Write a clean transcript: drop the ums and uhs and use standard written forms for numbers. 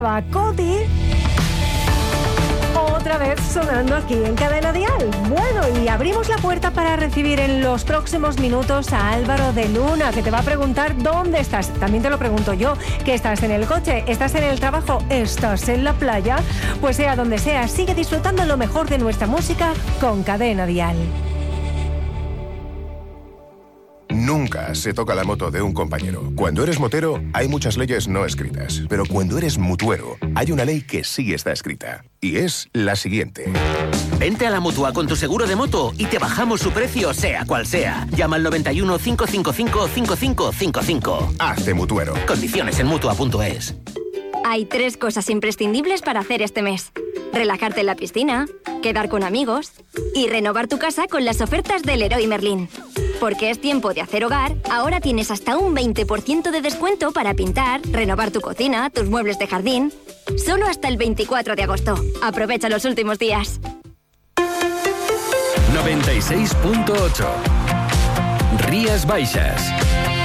Coti, otra vez sonando aquí en Cadena Dial. Bueno, y abrimos la puerta para recibir en los próximos minutos a Álvaro de Luna, que te va a preguntar dónde estás. También te lo pregunto yo, que estás en el coche, estás en el trabajo, estás en la playa. Pues sea donde sea, sigue disfrutando lo mejor de nuestra música con Cadena Dial. Nunca se toca la moto de un compañero. Cuando eres motero, hay muchas leyes no escritas. Pero cuando eres mutuero, hay una ley que sí está escrita. Y es la siguiente. Vente a la Mutua con tu seguro de moto y te bajamos su precio, sea cual sea. Llama al 91 555 5555. Hazte mutuero. Condiciones en Mutua.es. Hay 3 cosas imprescindibles para hacer este mes: relajarte en la piscina, quedar con amigos y renovar tu casa con las ofertas del Leroy Merlin. Porque es tiempo de hacer hogar, ahora tienes hasta un 20% de descuento para pintar, renovar tu cocina, tus muebles de jardín. Solo hasta el 24 de agosto. Aprovecha los últimos días. 96.8 Rías Baixas.